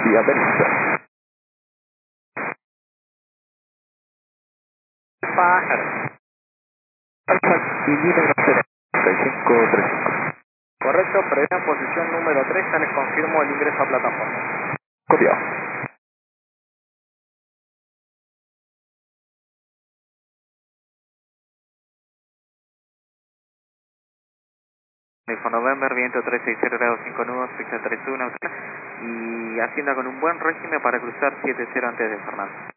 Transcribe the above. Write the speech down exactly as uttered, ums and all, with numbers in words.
vía Bélgica. Pájaro. Alfa y Lima treinta y cinco treinta y cinco. Correcto, previa posición número tres, ya les confirmo el ingreso a plataforma. Copiado. Info November, viento trescientos sesenta grados cinco nudos, pista treinta y uno, y hacienda con un buen régimen para cruzar siete cero antes de Fernando.